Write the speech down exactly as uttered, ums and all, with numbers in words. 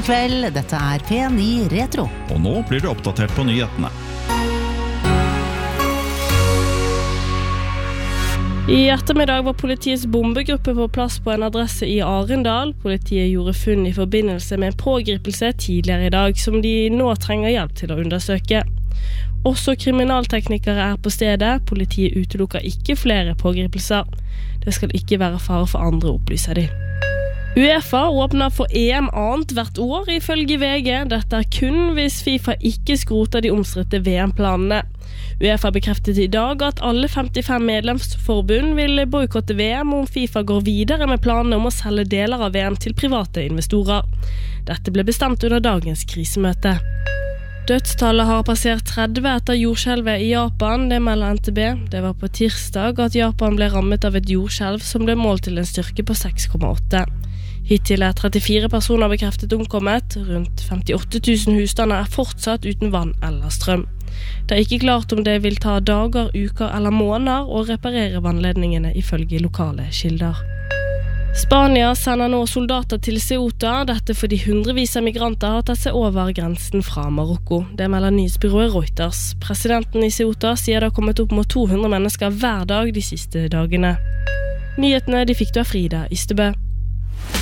God kveld, dette er P ni Retro. Og nå blir det oppdatert på nyhetene. I ettermiddag var politiets bombegruppe på plass på en adresse i Arendal. Politiet gjorde funn i forbindelse med en pågripelse tidligere i dag, som de nå trenger hjelp til å undersøke. Også kriminalteknikere er på stedet. Politiet utelukker ikke flere pågripelser. Det skal ikke være fare for andre, opplyser de. UEFA åpner for E M annet hvert år, ifølge V G. Dette er kun hvis FIFA ikke skroter de omstridte V M-planene. UEFA bekreftet i dag at alle femtifem medlemsforbund vil boykotte V M om FIFA går videre med planene om å selge deler av V M til private investorer. Dette ble bestemt under dagens krisemøte. Dødstallet har passert tretti etter jordskjelvet i Japan, det melder N T B. Det var på tirsdag at Japan ble rammet av et jordskjelv som ble målt til en styrke på seks komma åtte. Hittil er trettifire personer bekreftet omkommet. Rundt femtiåtte tusen husstander er fortsatt uten vann eller strøm. Det er ikke klart om det vil ta dager, uker eller måneder å reparere vannledningene ifølge lokale kilder. Spania sender nå soldater til Ceuta, dette fordi hundrevis av migranter har tatt seg over grensen fra Marokko. Det melder nyhetsbyrået Reuters. Presidenten i Ceuta sier det har kommet opp mot to hundre mennesker hver dag de siste dagene. Nyhetene de fikk du av Frida Ystebø.